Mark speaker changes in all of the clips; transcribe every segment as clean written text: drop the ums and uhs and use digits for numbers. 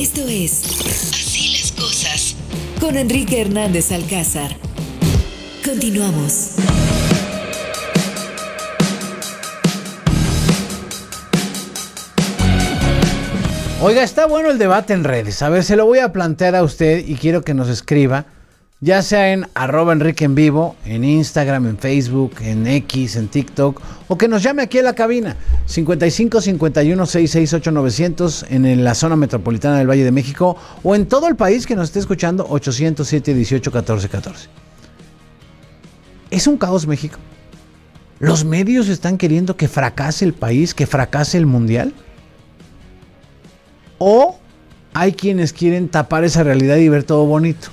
Speaker 1: Esto es Así las cosas con Enrique Hernández Alcázar. Continuamos.
Speaker 2: Oiga, está bueno el debate en redes. A ver, se lo voy a plantear a usted y quiero que nos escriba, ya sea en @Enrique en vivo, en Instagram, en Facebook, en X, en TikTok, o que nos llame aquí a la cabina, 55 51 668 900 en la zona metropolitana del Valle de México, o en todo el país que nos esté escuchando, 800 718 1414. ¿Es un caos México? ¿Los medios están queriendo que fracase el país, que fracase el mundial? ¿O hay quienes quieren tapar esa realidad y ver todo bonito?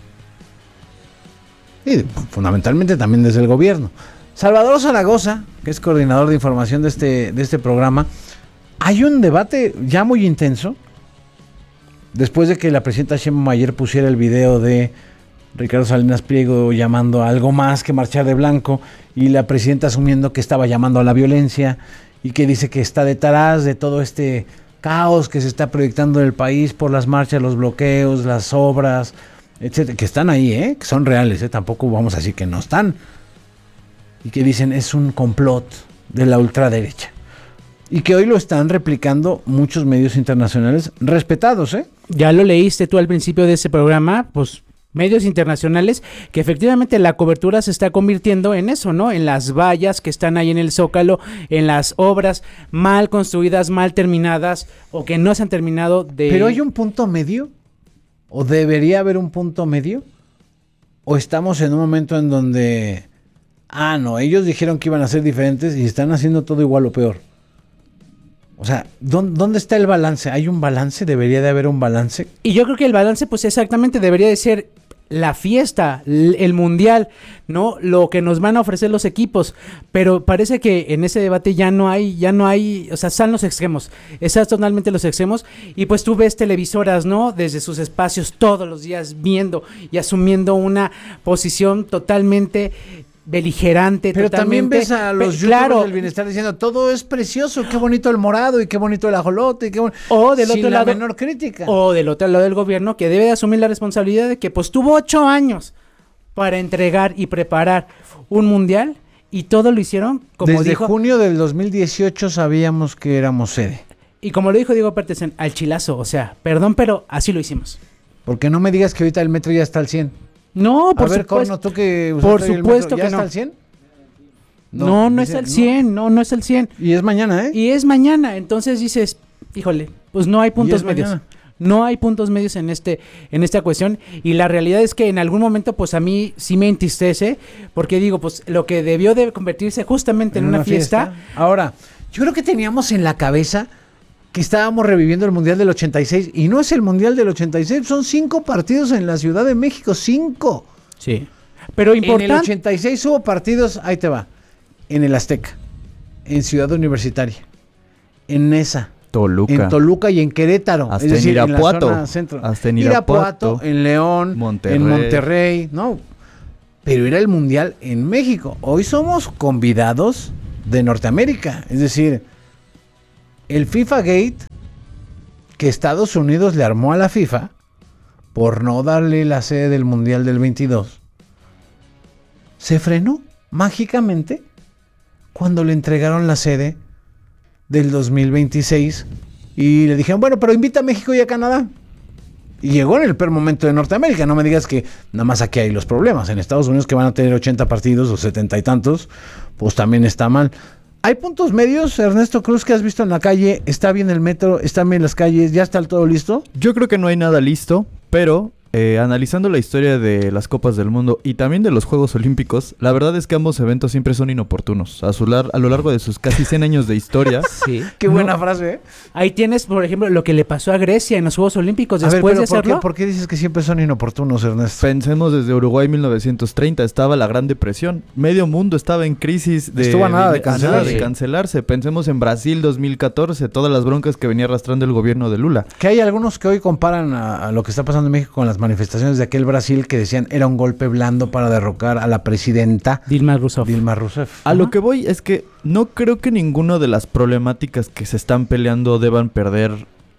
Speaker 2: Y fundamentalmente también desde el gobierno. Salvador Zaragoza, que es coordinador de información de este programa, hay un debate ya muy intenso después de que la presidenta Sheinbaum ayer pusiera el video de Ricardo Salinas Pliego llamando a algo más que marchar de blanco, y la presidenta asumiendo que estaba llamando a la violencia y que dice que está detrás de todo este caos que se está proyectando en el país por las marchas, los bloqueos, las obras, etcétera, que están ahí, que son reales, tampoco vamos a decir que no están, y que dicen es un complot de la ultraderecha, y que hoy lo están replicando muchos medios internacionales respetados.
Speaker 3: Ya lo leíste tú al principio de ese programa, pues medios internacionales, que efectivamente la cobertura se está convirtiendo en eso, ¿no? En las vallas que están ahí en el Zócalo, en las obras mal construidas, mal terminadas, o que no se han terminado de...
Speaker 2: ¿Pero hay un punto medio? ¿O debería haber un punto medio? ¿O estamos en un momento en donde... no, ellos dijeron que iban a ser diferentes y están haciendo todo igual o peor? O sea, ¿dónde está el balance? ¿Hay un balance? ¿Debería de haber un balance?
Speaker 3: Y yo creo que el balance, pues exactamente, debería de ser la fiesta, el mundial, ¿no? Lo que nos van a ofrecer los equipos, pero parece que en ese debate ya no hay, o sea, están los extremos, están totalmente los extremos, y pues tú ves televisoras, ¿no? Desde sus espacios todos los días viendo y asumiendo una posición totalmente beligerante.
Speaker 2: Pero también ves a los youtubers del bienestar diciendo todo es precioso, qué bonito el morado y qué bonito el ajolote,
Speaker 3: o del
Speaker 2: sin
Speaker 3: otro
Speaker 2: la
Speaker 3: lado,
Speaker 2: menor crítica.
Speaker 3: O del otro lado del gobierno, que debe de asumir la responsabilidad de que pues tuvo 8 años para entregar y preparar un mundial, y todo lo hicieron como
Speaker 2: desde
Speaker 3: dijo,
Speaker 2: junio del 2018 sabíamos que éramos sede.
Speaker 3: Y como lo dijo Diego Pertesen, al chilazo, o sea, perdón, pero así lo hicimos.
Speaker 2: Porque no me digas que ahorita el metro ya está al 100.
Speaker 3: No, por supuesto.
Speaker 2: Corno, tú que
Speaker 3: por supuesto
Speaker 2: ¿ya
Speaker 3: que
Speaker 2: está
Speaker 3: no.
Speaker 2: al 100?
Speaker 3: No es al 100, no es al 100.
Speaker 2: Y es mañana,
Speaker 3: Y es mañana, entonces dices, híjole, pues no hay puntos medios.
Speaker 2: Mañana.
Speaker 3: No hay puntos medios en esta cuestión, y la realidad es que en algún momento pues a mí sí me entristece, porque digo, pues lo que debió de convertirse justamente en una fiesta.
Speaker 2: Ahora, yo creo que teníamos en la cabeza que estábamos reviviendo el Mundial del 86, y no es el Mundial del 86, son 5 partidos en la Ciudad de México, 5.
Speaker 3: Sí, pero importante.
Speaker 2: En el 86 hubo partidos, ahí te va, en el Azteca, en Ciudad Universitaria, en Nesa, en Toluca y en Querétaro.
Speaker 4: Hasta
Speaker 2: es decir,
Speaker 4: en Irapuato.
Speaker 2: En la zona centro.
Speaker 4: Hasta en Irapuato,
Speaker 2: en León, en Monterrey, no. Pero era el Mundial en México. Hoy somos convidados de Norteamérica, es decir, el FIFA Gate que Estados Unidos le armó a la FIFA por no darle la sede del Mundial del 22 se frenó mágicamente cuando le entregaron la sede del 2026 y le dijeron, bueno, pero invita a México y a Canadá. Y llegó en el peor momento de Norteamérica. No me digas que nada más aquí hay los problemas. En Estados Unidos, que van a tener 80 partidos o 70 y tantos, pues también está mal. ¿Hay puntos medios, Ernesto Cruz, que has visto en la calle? ¿Está bien el metro? ¿Están bien las calles? ¿Ya está todo listo?
Speaker 4: Yo creo que no hay nada listo, pero analizando la historia de las Copas del Mundo y también de los Juegos Olímpicos, la verdad es que ambos eventos siempre son inoportunos. A lo largo de sus casi 100 años de historia.
Speaker 3: Sí.
Speaker 2: Qué buena frase,
Speaker 3: Ahí tienes, por ejemplo, lo que le pasó a Grecia en los Juegos Olímpicos después de hacerlo.
Speaker 2: ¿Por qué dices que siempre son inoportunos, Ernesto?
Speaker 4: Pensemos desde Uruguay 1930, estaba la Gran Depresión. Medio mundo estaba en crisis
Speaker 2: Estuvo a nada de
Speaker 4: cancelarse. Pensemos en Brasil 2014, todas las broncas que venía arrastrando el gobierno de Lula.
Speaker 2: Que hay algunos que hoy comparan a lo que está pasando en México con las manifestaciones de aquel Brasil que decían era un golpe blando para derrocar a la presidenta
Speaker 3: Dilma Rousseff.
Speaker 4: A lo que voy es que no creo que ninguna de las problemáticas que se están peleando deban perder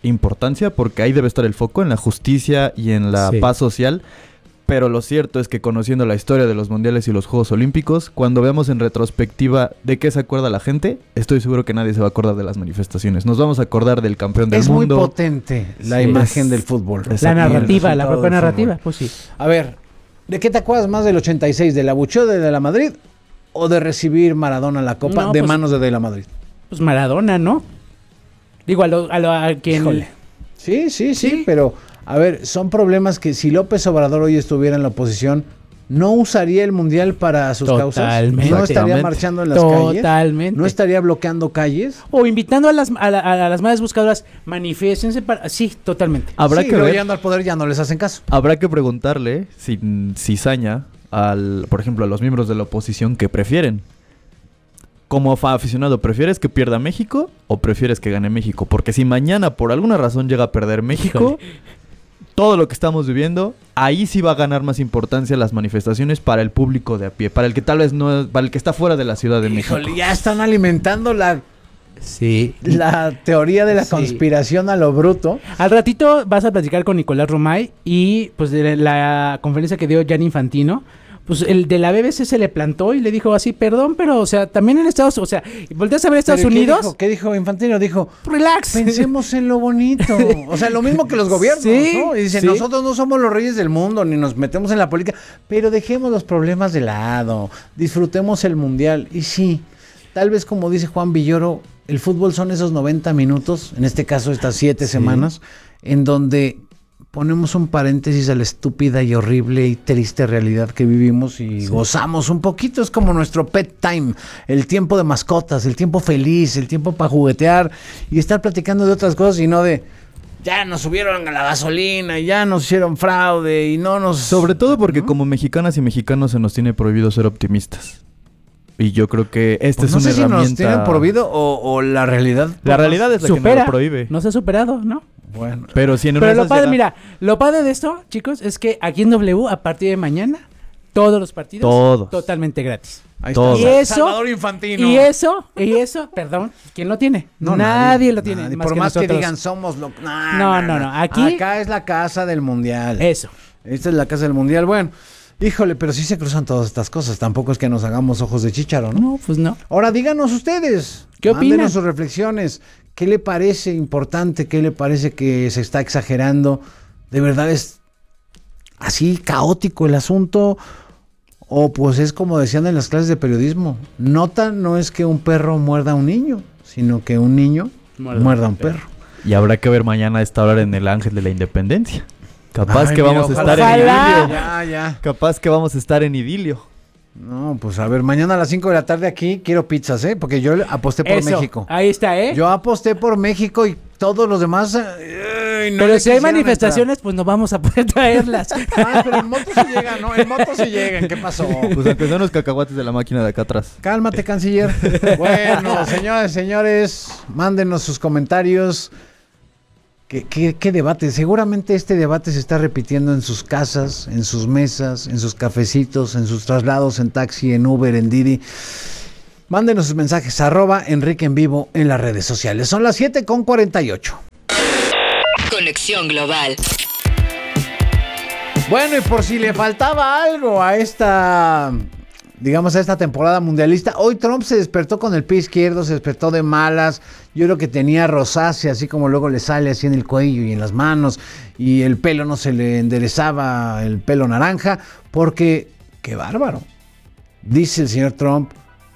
Speaker 4: importancia porque ahí debe estar el foco en la justicia y en la paz social. Pero lo cierto es que conociendo la historia de los mundiales y los Juegos Olímpicos, cuando veamos en retrospectiva de qué se acuerda la gente, estoy seguro que nadie se va a acordar de las manifestaciones. Nos vamos a acordar del campeón del mundo.
Speaker 2: Es muy potente la imagen del fútbol.
Speaker 3: La narrativa, la propia narrativa, pues sí.
Speaker 2: A ver, ¿de qué te acuerdas más del 86? ¿Del abucheo de la Madrid o de recibir Maradona la copa manos de la Madrid?
Speaker 3: Pues Maradona, ¿no? Digo, a quien...
Speaker 2: Híjole. Sí, pero... A ver, son problemas que si López Obrador hoy estuviera en la oposición, no usaría el mundial para sus causas. No estaría marchando en las calles. No estaría bloqueando calles.
Speaker 3: O invitando a las madres buscadoras, manifiéstense para... Sí, totalmente.
Speaker 2: Habrá que ver. Llegando al poder ya no les hacen caso.
Speaker 4: Habrá que preguntarle sin cizaña por ejemplo, a los miembros de la oposición que prefieren. Como aficionado, ¿prefieres que pierda México o prefieres que gane México? Porque si mañana por alguna razón llega a perder México... Todo lo que estamos viviendo, ahí sí va a ganar más importancia las manifestaciones para el público de a pie, para el que tal vez no, para el que está fuera de la Ciudad de México.
Speaker 2: Ya están alimentando la teoría de la conspiración a lo bruto.
Speaker 3: Al ratito vas a platicar con Nicolás Romay y pues de la conferencia que dio Gianni Infantino. Pues el de la BBC se le plantó y le dijo así, perdón, pero, o sea, también en Estados Unidos, o sea, volteas a ver Estados Unidos.
Speaker 2: ¿Qué dijo Infantino? Dijo,
Speaker 3: relax.
Speaker 2: Pensemos en lo bonito. O sea, lo mismo que los gobiernos, ¿no? Y dicen, nosotros no somos los reyes del mundo, ni nos metemos en la política, pero dejemos los problemas de lado, disfrutemos el mundial. Y sí, tal vez como dice Juan Villoro, el fútbol son esos 90 minutos, en este caso estas 7 semanas, en donde... ponemos un paréntesis a la estúpida y horrible y triste realidad que vivimos y gozamos un poquito. Es como nuestro pet time, el tiempo de mascotas, el tiempo feliz, el tiempo para juguetear y estar platicando de otras cosas y no de ya nos subieron a la gasolina y ya nos hicieron fraude y no nos...
Speaker 4: Sobre todo porque como mexicanas y mexicanos se nos tiene prohibido ser optimistas. Y yo creo que esta es una herramienta... No sé si nos tienen
Speaker 2: prohibido o la realidad...
Speaker 4: La realidad es la que nos lo prohíbe.
Speaker 3: No se ha superado, ¿no?
Speaker 2: Bueno,
Speaker 4: pero si en
Speaker 3: lo padre, mira, lo padre de esto, chicos, es que aquí en W, a partir de mañana, todos los partidos totalmente gratis.
Speaker 2: Ahí está.
Speaker 3: Y eso,
Speaker 2: Salvador Infantino.
Speaker 3: Y eso, perdón, ¿quién lo tiene? No, nadie lo tiene.
Speaker 2: Nadie. Por más que digan somos lo...
Speaker 3: No.
Speaker 2: Acá es la casa del mundial.
Speaker 3: Eso.
Speaker 2: Esta es la casa del mundial. Bueno, híjole, pero sí se cruzan todas estas cosas. Tampoco es que nos hagamos ojos de chícharo, ¿no?
Speaker 3: No, pues no.
Speaker 2: Ahora díganos ustedes.
Speaker 3: ¿Qué opinan?
Speaker 2: Mándenos sus reflexiones. ¿Qué le parece importante? ¿Qué le parece que se está exagerando? ¿De verdad es así caótico el asunto? O pues es como decían en las clases de periodismo. Nota no es que un perro muerda a un niño, sino que un niño muerda a un perro.
Speaker 4: Y habrá que ver mañana a esta hora en el Ángel de la Independencia. Capaz que vamos a estar en idilio.
Speaker 2: Ya.
Speaker 4: Capaz que vamos a estar en idilio.
Speaker 2: No, pues a ver, mañana a las 5 de la tarde aquí quiero pizzas, porque yo aposté por México.
Speaker 3: Ahí está,
Speaker 2: Yo aposté por México y todos los demás...
Speaker 3: pero si hay manifestaciones, pues no vamos a poder traerlas.
Speaker 2: Pero en moto se llegan, ¿no? En moto se llegan, ¿qué pasó?
Speaker 4: Pues aunque son los cacahuates de la máquina de acá atrás.
Speaker 2: Cálmate, canciller. Bueno, señores, mándenos sus comentarios. ¿Qué debate? Seguramente este debate se está repitiendo en sus casas, en sus mesas, en sus cafecitos, en sus traslados en taxi, en Uber, en Didi. Mándenos sus mensajes @Enrique en Vivo en las redes sociales. Son las 7:48.
Speaker 1: Conexión Global.
Speaker 2: Bueno, y por si le faltaba algo a esta temporada mundialista, hoy Trump se despertó con el pie izquierdo, se despertó de malas. Yo creo que tenía rosácea, así como luego le sale así en el cuello y en las manos, y el pelo no se le enderezaba, el pelo naranja, porque, qué bárbaro. Dice el señor Trump,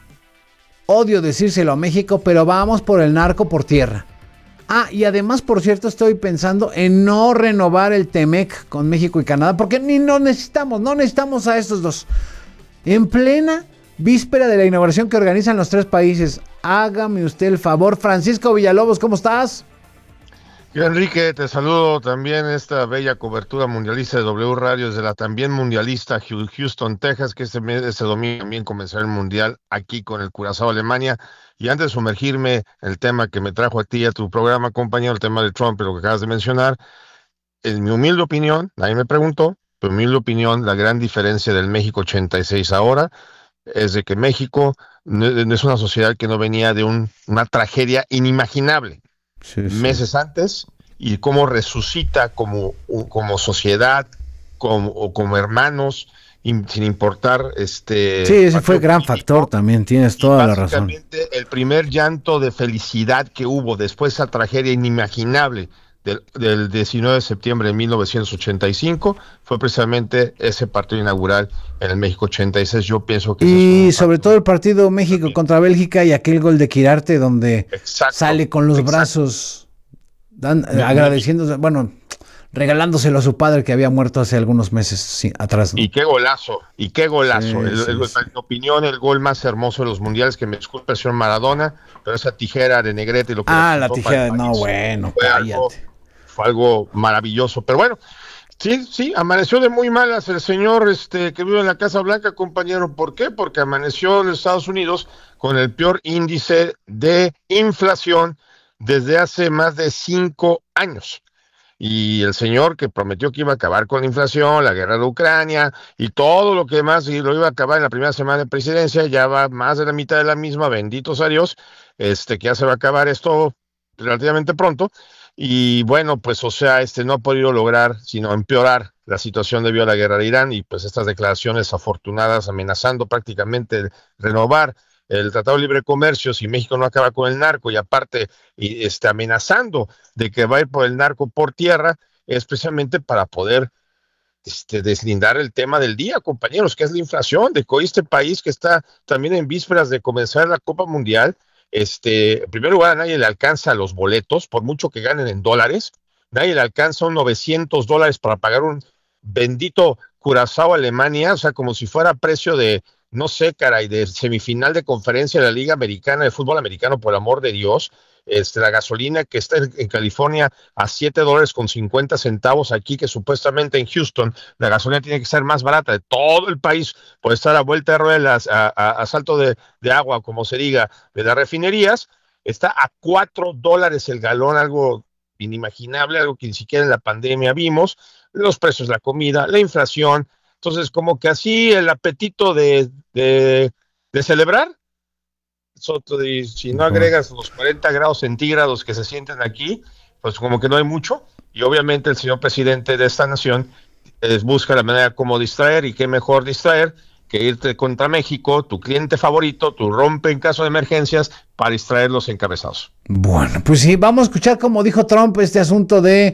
Speaker 2: odio decírselo a México, pero vamos por el narco por tierra. Y además, por cierto, estoy pensando en no renovar el TEMEC con México y Canadá, porque no necesitamos a estos dos. En plena víspera de la inauguración que organizan los 3 países. Hágame usted el favor. Francisco Villalobos, ¿cómo estás?
Speaker 5: Yo, Enrique, te saludo también esta bella cobertura mundialista de W Radio desde la también mundialista Houston, Texas, que este domingo también comenzará el mundial aquí con el Curazao, Alemania. Y antes de sumergirme en el tema que me trajo a ti y a tu programa, compañero, el tema de Trump y lo que acabas de mencionar, en mi humilde opinión, nadie me preguntó, pero en mi humilde opinión, la gran diferencia del México 86 ahora es de que México no es una sociedad que no venía de una tragedia inimaginable. Sí. Meses antes, y cómo resucita como sociedad, como hermanos, sin importar
Speaker 2: Sí, ese fue gran factor también, tienes toda la razón.
Speaker 5: Básicamente el primer llanto de felicidad que hubo después de esa tragedia inimaginable del 19 de septiembre de 1985 fue precisamente ese partido inaugural en el México 86. Yo pienso que
Speaker 2: y sobre todo el partido México contra Bélgica y aquel gol de Quirarte donde sale con los brazos agradeciéndose, bueno, regalándoselo a su padre que había muerto hace algunos meses atrás, ¿no?
Speaker 5: Y qué golazo. Sí. En mi opinión, el gol más hermoso de los mundiales, que me disculpe el señor Maradona, pero esa tijera de Negrete y lo que
Speaker 2: la tijera, no, bueno, cállate.
Speaker 5: Fue algo maravilloso, pero bueno, sí, amaneció de muy malas el señor que vive en la Casa Blanca, compañero. ¿Por qué? Porque amaneció en Estados Unidos con el peor índice de inflación desde hace más de 5 años. Y el señor que prometió que iba a acabar con la inflación, la guerra de Ucrania y todo lo que más, y lo iba a acabar en la primera semana de presidencia, ya va más de la mitad de la misma, benditos a Dios, que ya se va a acabar esto relativamente pronto. Y bueno, pues no ha podido lograr sino empeorar la situación debido a la guerra de Irán y pues estas declaraciones afortunadas amenazando prácticamente renovar el Tratado de Libre Comercio si México no acaba con el narco, y aparte amenazando de que va a ir por el narco por tierra, especialmente para poder deslindar el tema del día, compañeros, que es la inflación, de que hoy este país que está también en vísperas de comenzar la Copa Mundial, en primer lugar, a nadie le alcanza los boletos, por mucho que ganen en dólares, nadie le alcanza un $900 para pagar un bendito Curazao Alemania, o sea, como si fuera precio de, no sé, caray, de semifinal de conferencia de la Liga Americana de Fútbol Americano, por el amor de Dios. La gasolina que está en California a $7.50 aquí, que supuestamente en Houston la gasolina tiene que ser más barata de todo el país, puede estar a vuelta de ruedas, a salto de agua, como se diga, de las refinerías, está a $4 el galón, algo inimaginable, algo que ni siquiera en la pandemia vimos, los precios de la comida, la inflación. Entonces, como que así el apetito de celebrar, y si no agregas los 40 grados centígrados que se sienten aquí, pues como que no hay mucho. Y obviamente el señor presidente de esta nación busca la manera como distraer, y qué mejor distraer que irte contra México, tu cliente favorito, tu rompe en caso de emergencias, para distraer los encabezados.
Speaker 2: Bueno, pues sí, vamos a escuchar como dijo Trump este asunto de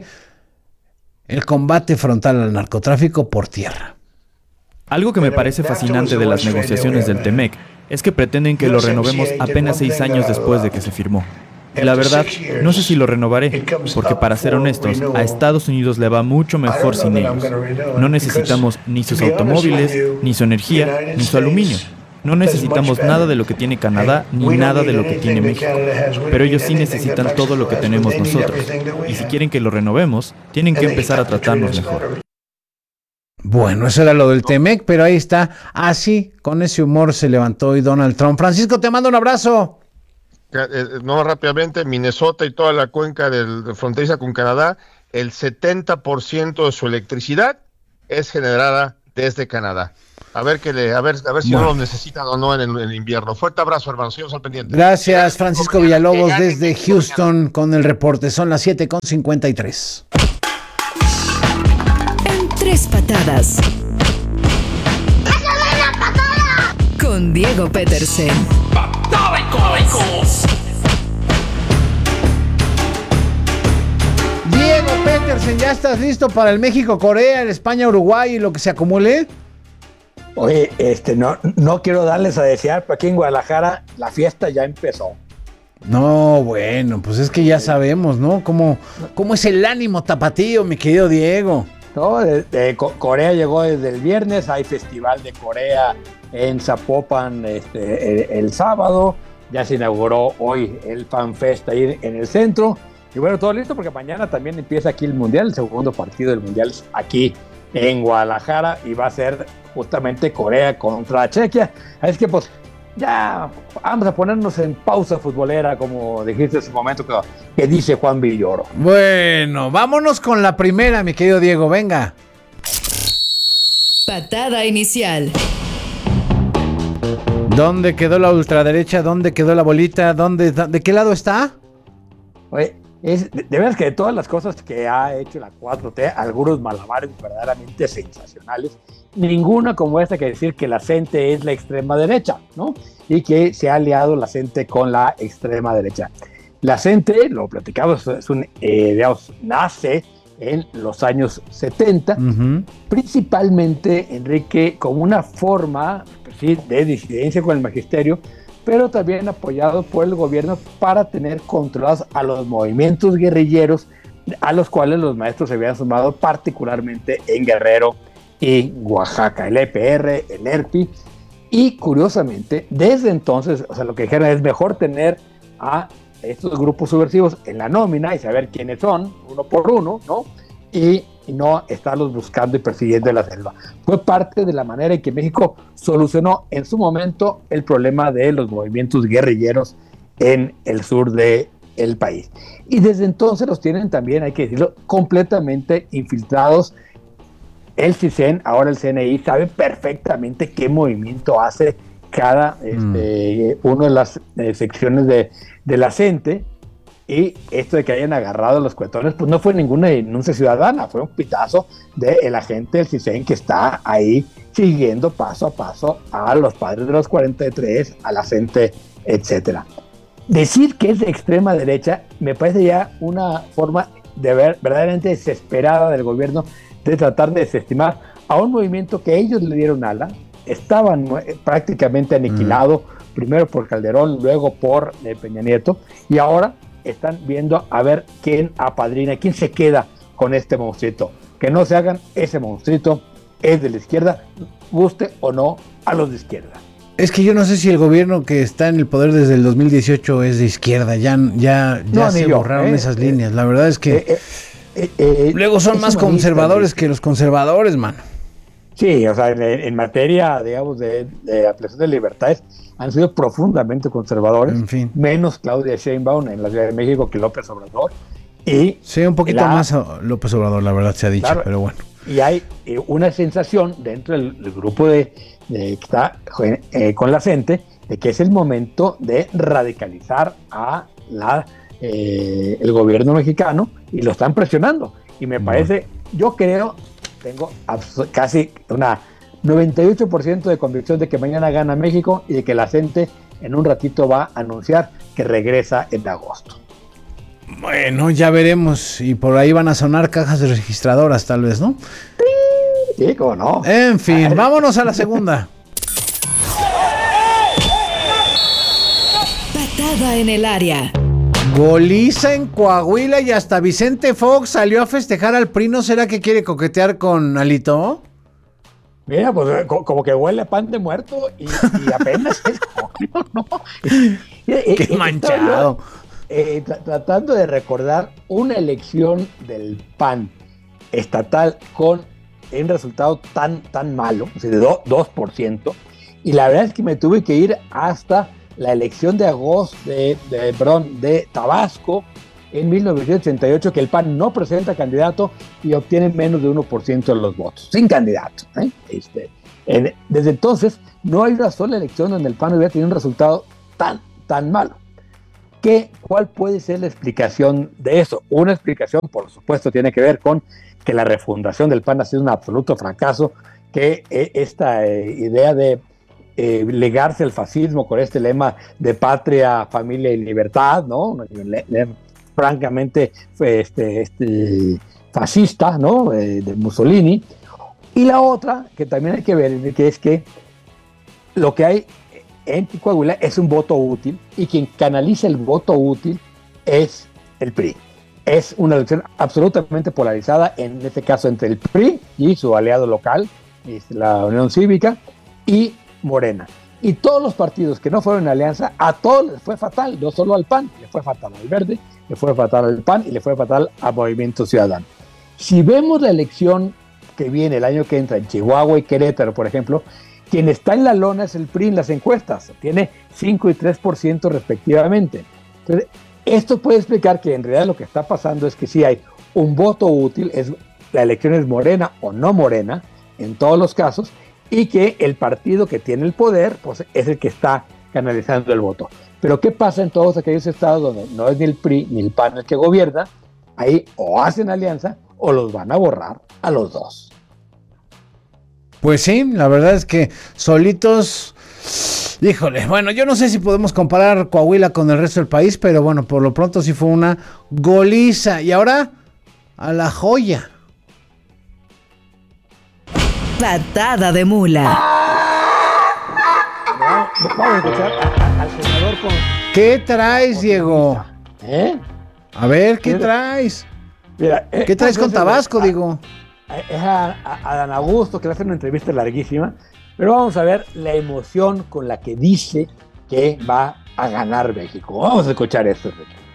Speaker 2: el combate frontal al narcotráfico por tierra.
Speaker 4: Algo que me parece fascinante de las negociaciones del TEMEC es que pretenden que lo renovemos apenas 6 años después de que se firmó. Y la verdad, no sé si lo renovaré, porque para ser honestos, a Estados Unidos le va mucho mejor sin ellos. No necesitamos ni sus automóviles, ni su energía, ni su aluminio. No necesitamos nada de lo que tiene Canadá, ni nada de lo que tiene México. Pero ellos sí necesitan todo lo que tenemos nosotros. Y si quieren que lo renovemos, tienen que empezar a tratarnos mejor.
Speaker 2: Bueno, eso era lo del TEMEC, pero ahí está. Así, con ese humor se levantó hoy Donald Trump. Francisco, te mando un abrazo.
Speaker 5: No, rápidamente, Minnesota y toda la cuenca de fronteriza con Canadá, el 70% de su electricidad es generada desde Canadá. A ver si no lo necesitan o no en el invierno. Fuerte abrazo, hermano. Seguimos al pendiente.
Speaker 2: Gracias, Francisco Villalobos, desde Houston con el reporte. Son las 7:53.
Speaker 1: En 3 patadas. Con Diego Petersen.
Speaker 2: Diego Petersen, ¿ya estás listo para el México-Corea, el España-Uruguay y lo que se acumule?
Speaker 6: Oye, no quiero darles a desear, pero aquí en Guadalajara la fiesta ya empezó.
Speaker 2: No, bueno, pues es que ya sabemos, ¿no? ¿Cómo es el ánimo tapatío, mi querido Diego?
Speaker 6: No, Corea llegó desde el viernes, hay Festival de Corea en Zapopan el sábado, ya se inauguró hoy el Fan Fest ahí en el centro, y bueno, todo listo porque mañana también empieza aquí el Mundial, el segundo partido del Mundial aquí en Guadalajara, y va a ser justamente Corea contra Chequia. Es que pues ya vamos a ponernos en pausa futbolera, como dijiste en su momento que dice Juan Villoro.
Speaker 2: Bueno, vámonos con la primera, mi querido Diego, venga.
Speaker 1: Patada inicial.
Speaker 2: ¿Dónde quedó la ultraderecha? ¿Dónde quedó la bolita? ¿De qué lado está?
Speaker 6: Oye, De veras que de todas las cosas que ha hecho la 4T, algunos malabares verdaderamente sensacionales, ninguna como esta que decir que la CENTE es la extrema derecha, ¿no? Y que se ha aliado la CENTE con la extrema derecha. La CENTE, lo platicamos, digamos, nace en los años 70, principalmente, Enrique, como una forma, pues sí, de disidencia con el magisterio, pero también apoyado por el gobierno para tener controlados a los movimientos guerrilleros a los cuales los maestros se habían sumado particularmente en Guerrero y Oaxaca, el EPR, el ERPI, y curiosamente, desde entonces, o sea, lo que dijeron es mejor tener a estos grupos subversivos en la nómina y saber quiénes son, uno por uno, ¿no? Y no estarlos buscando y persiguiendo en la selva. Fue parte de la manera en que México solucionó en su momento el problema de los movimientos guerrilleros en el sur del país. Y desde entonces los tienen también, hay que decirlo, completamente infiltrados. El CISEN, ahora el CNI, sabe perfectamente qué movimiento hace cada una de las secciones de la CENTE. Y esto de que hayan agarrado a los cuetones, pues no fue ninguna denuncia ciudadana, fue un pitazo del agente del CISEN que está ahí siguiendo paso a paso a los padres de los 43, a la CENTE, etcétera. Decir que es de extrema derecha me parece ya una forma de ver verdaderamente desesperada del gobierno de tratar de desestimar a un movimiento que ellos le dieron ala, estaban prácticamente aniquilados, primero por Calderón, luego por Peña Nieto, y ahora están viendo a ver quién apadrina, quién se queda con este monstruito. Que no se hagan, ese monstruito es de la izquierda, guste o no a los de izquierda.
Speaker 2: Es que yo no sé si el gobierno que está en el poder desde el 2018 es de izquierda, ya no, se borraron esas líneas. La verdad es que luego son más conservadores que los conservadores, mano.
Speaker 6: Sí, o sea, en materia, digamos, de ampliación de libertades, han sido profundamente conservadores,
Speaker 2: en fin.
Speaker 6: Menos Claudia Sheinbaum en la Ciudad de México que López Obrador. Y
Speaker 2: sí, un poquito más López Obrador, la verdad se ha dicho, claro, pero bueno.
Speaker 6: Y hay una sensación dentro del grupo que está con la CENTE de que es el momento de radicalizar a el gobierno mexicano y lo están presionando. Y me parece, yo creo, tengo casi una 98% de convicción de que mañana gana México y de que la CENTE en un ratito va a anunciar que regresa en agosto.
Speaker 2: Bueno, ya veremos. Y por ahí van a sonar cajas registradoras, tal vez, ¿no?
Speaker 6: Sí, cómo no.
Speaker 2: En fin, vámonos a la segunda.
Speaker 1: Patada en el área.
Speaker 2: Goliza en Coahuila y hasta Vicente Fox salió a festejar al PRI. ¿No será que quiere coquetear con Alito?
Speaker 6: Mira, pues como que huele a pan de muerto y apenas es junio, ¿no?
Speaker 2: Qué manchado.
Speaker 6: Tratando de recordar una elección del PAN estatal con un resultado tan malo, o sea, de 2%, y la verdad es que me tuve que ir hasta la elección de agosto de Tabasco en 1988, que el PAN no presenta candidato y obtiene menos de 1% de los votos, sin candidato. Desde entonces, no hay una sola elección donde el PAN hubiera tenido un resultado tan malo. ¿Cuál puede ser la explicación de eso? Una explicación, por supuesto, tiene que ver con que la refundación del PAN ha sido un absoluto fracaso, que esta idea de legarse al fascismo con este lema de patria, familia y libertad, ¿no? Francamente fascista, ¿no? De Mussolini. Y la otra, que también hay que ver, que es que lo que hay en Coahuila es un voto útil, y quien canaliza el voto útil es el PRI. Es una elección absolutamente polarizada, en este caso entre el PRI y su aliado local, la Unión Cívica, y Morena. Y todos los partidos que no fueron en alianza, a todos les fue fatal, no solo al PAN, le fue fatal al Verde, le fue fatal al PAN y le fue fatal a Movimiento Ciudadano. Si vemos la elección que viene el año que entra en Chihuahua y Querétaro, por ejemplo, quien está en la lona es el PRI en las encuestas, tiene 5 y 3% respectivamente. Entonces, esto puede explicar que en realidad lo que está pasando es que sí hay un voto útil, la elección es morena o no morena, en todos los casos, y que el partido que tiene el poder pues, es el que está canalizando el voto. Pero ¿qué pasa en todos aquellos estados donde no es ni el PRI ni el PAN el que gobierna? Ahí o hacen alianza o los van a borrar a los dos.
Speaker 2: Pues sí, la verdad es que solitos, híjole, bueno, yo no sé si podemos comparar Coahuila con el resto del país, pero bueno, por lo pronto sí fue una goliza. Y ahora, a la joya.
Speaker 1: Patada de mula.
Speaker 6: Vamos a escuchar al senador con...
Speaker 2: ¿Qué traes, Diego? A ver, ¿qué traes?
Speaker 6: Mira,
Speaker 2: ¿Qué traes con Tabasco, digo?
Speaker 6: Es a Dan Augusto, que le hace una entrevista larguísima, pero vamos a ver la emoción con la que dice que va a ganar México. Vamos a escuchar esto.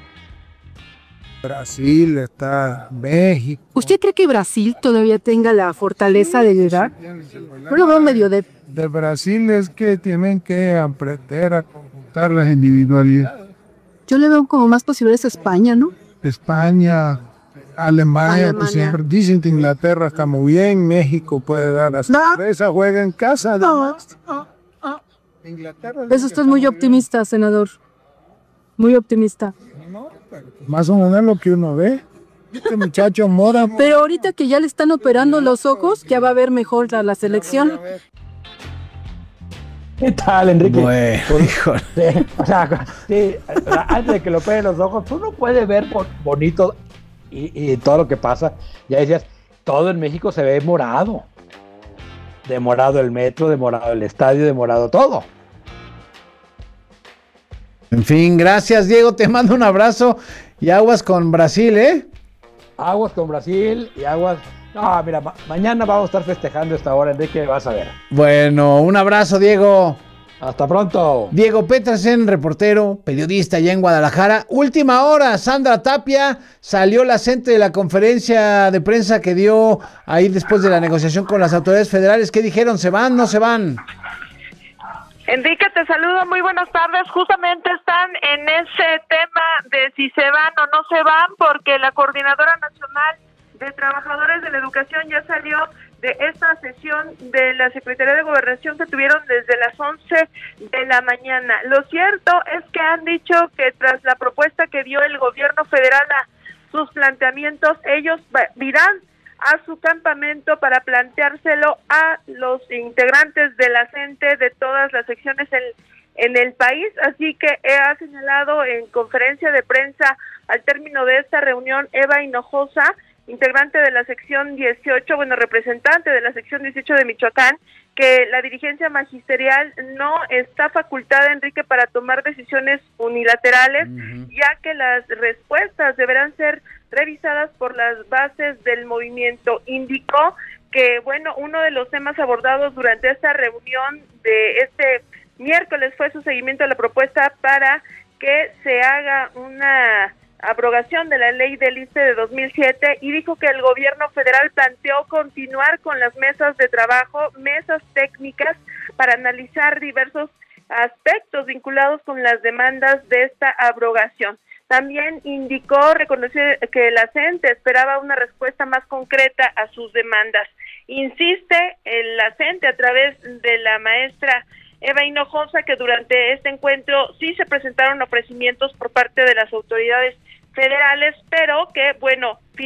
Speaker 7: Brasil, está México.
Speaker 8: ¿Usted cree que Brasil todavía tenga la fortaleza de llegar? Yo lo veo medio de
Speaker 7: Brasil es que tienen que aprender a conjuntar las individualidades.
Speaker 8: Yo le veo como más posibilidades a España, ¿no?
Speaker 7: España, Alemania. Pues siempre dicen que Inglaterra está muy bien, México puede dar la sorpresa, juega en casa.
Speaker 8: Inglaterra. Eso usted es muy optimista, senador. Muy optimista.
Speaker 7: Más o menos lo que uno ve. Este muchacho Mora.
Speaker 8: Pero ahorita que ya le están operando los ojos, ya va a ver mejor la selección.
Speaker 6: ¿Qué tal, Enrique?
Speaker 2: Bueno, híjole.
Speaker 6: Sí, o sea, sí, antes de que lo operen los ojos, tú no puedes ver bonito y todo lo que pasa. Ya decías, todo en México se ve morado. De morado el metro, de morado el estadio, de morado todo.
Speaker 2: En fin, gracias, Diego. Te mando un abrazo y aguas con Brasil, ¿eh?
Speaker 6: Aguas con Brasil y aguas... No, mira, mañana vamos a estar festejando esta hora, Enrique, vas a ver.
Speaker 2: Bueno, un abrazo, Diego.
Speaker 6: Hasta pronto.
Speaker 2: Diego Petersen, reportero, periodista allá en Guadalajara. Última hora, Sandra Tapia salió la CENTE de la conferencia de prensa que dio ahí después de la negociación con las autoridades federales. ¿Qué dijeron? ¿Se van? ¿No se van?
Speaker 9: Enrique, te saludo, muy buenas tardes. Justamente están en ese tema de si se van o no se van, porque la Coordinadora Nacional de Trabajadores de la Educación ya salió de esta sesión de la Secretaría de Gobernación que tuvieron desde las 11 de la mañana. Lo cierto es que han dicho que tras la propuesta que dio el gobierno federal a sus planteamientos, ellos irán a su campamento para planteárselo a los integrantes de la CENTE de todas las secciones en el país, así que ha señalado en conferencia de prensa al término de esta reunión Eva Hinojosa, integrante de la sección 18, representante de la sección 18 de Michoacán, que la dirigencia magisterial no está facultada, Enrique, para tomar decisiones unilaterales, ya que las respuestas deberán ser revisadas por las bases del movimiento. Indicó que, uno de los temas abordados durante esta reunión de este miércoles fue su seguimiento a la propuesta para que se haga una abrogación de la ley del ISSSTE de 2007, y dijo que el gobierno federal planteó continuar con las mesas de trabajo, mesas técnicas para analizar diversos aspectos vinculados con las demandas de esta abrogación. También reconoció que la CENTE esperaba una respuesta más concreta a sus demandas. Insiste en la CENTE a través de la maestra Eva Hinojosa que durante este encuentro sí se presentaron ofrecimientos por parte de las autoridades federales, pero que,